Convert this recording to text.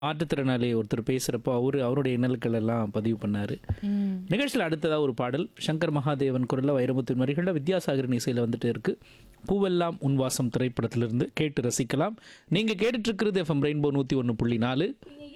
மாற்றுத்திறனாளி ஒருத்தர் பேசுகிறப்போ அவருடைய இன்னல்கள் எல்லாம் பதிவு பண்ணார். ம். நிகழ்ச்சியில் அடுத்ததாக ஒரு பாடல் சங்கர் மகாதேவன் குரலில் வைரமுத்து வரிகளில் வித்யாசாகரின் இசையில் வந்துட்டு இருக்கு. பூவெல்லாம் உன்வாசம் திரைப்படத்திலிருந்து கேட்டு ரசிக்கலாம். நீங்கள் கேட்டுட்ருக்கிறது FM ரெயின்போ 101.4.